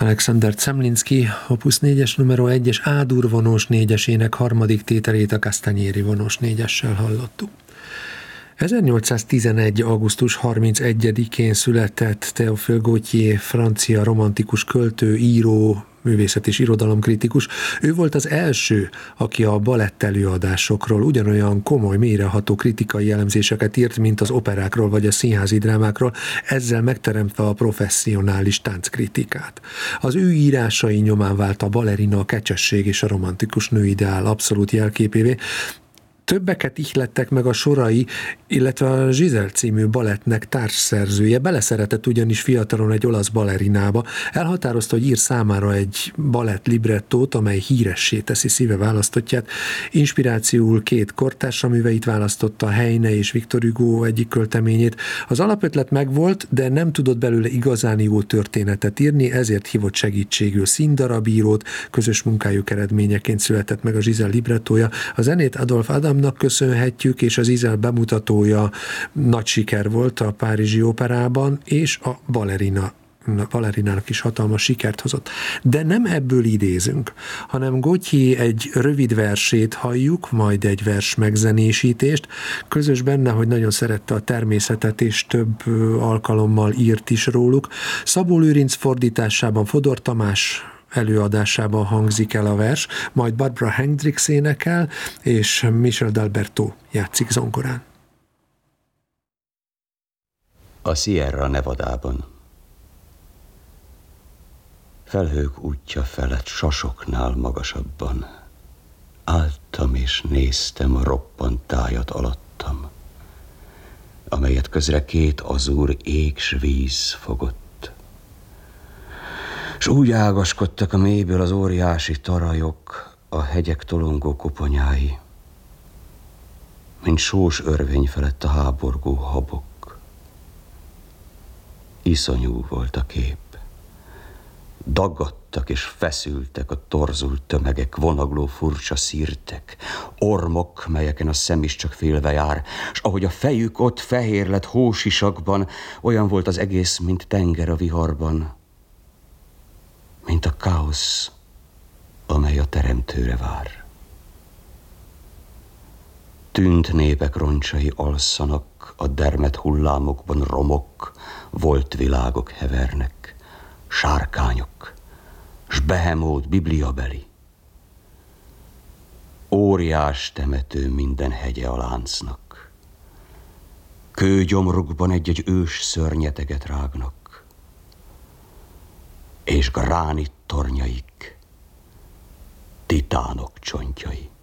Alexander Zemlinsky opus 4-es numero 1-es A-dur vonós 4-esének harmadik tételét a Castagnieri vonós 4-essel hallottuk. 1811. augusztus 31-én született Théophile Gautier, francia romantikus költő, író, művészet és irodalomkritikus. Ő volt az első, aki a balett előadásokról ugyanolyan komoly, mélyreható kritikai elemzéseket írt, mint az operákról vagy a színházi drámákról, ezzel megteremtve a professzionális tánckritikát. Az ő írásai nyomán vált a balerina a kecsesség és a romantikus nőideál abszolút jelképévé. Többeket ihlettek meg a sorai, illetve a Giselle című balettnek társszerzője beleszeretett ugyanis fiatalon egy olasz balerinába. Elhatározta, hogy ír számára egy balett librettót, amely híressé teszi szíve választottját. Inspirációul két kortársa műveit választotta, Heine és Victor Hugo egyik költeményét. Az alapötlet megvolt, de nem tudott belőle igazán jó történetet írni, ezért hívott segítségül színdarabírót, közös munkájuk eredményeként született meg a Giselle librettója. A zenét Adolf Adamnak köszönhetjük, és az Giselle bemutatója nagy siker volt a Párizsi Operában, és a balerinának is hatalmas sikert hozott. De nem ebből idézünk, hanem Gautier egy rövid versét halljuk, majd egy vers megzenésítést. Közös benne, hogy nagyon szerette a természetet, és több alkalommal írt is róluk. Szabó Lőrinc fordításában Fodor Tamás előadásában hangzik el a vers, majd Barbara Hendricks énekel, és Michel d'Alberto játszik zongorán. A Sierra Nevadában. Felhők útja felett sasoknál magasabban álltam és néztem a roppant tájat alattam, amelyet közre két azúr ég s víz fogott. S úgy ágaskodtak a mélyből az óriási tarajok, a hegyek tolongó koponyái, mint sós örvény felett a háborgó habok. Iszonyú volt a kép. Daggadtak és feszültek a torzult tömegek, vonagló furcsa szirtek, ormok, melyeken a szem is csak félve jár, s ahogy a fejük ott fehér lett hósisakban, olyan volt az egész, mint tenger a viharban, mint a káosz, amely a teremtőre vár. Tűnt népek roncsai alszanak, a dermed hullámokban romok, volt világok hevernek, sárkányok, s behemót bibliabeli. Óriás temető minden hegye a láncnak, kőgyomrukban egy-egy ős szörnyeteget rágnak, és gránit tornyaik, titánok csontjai.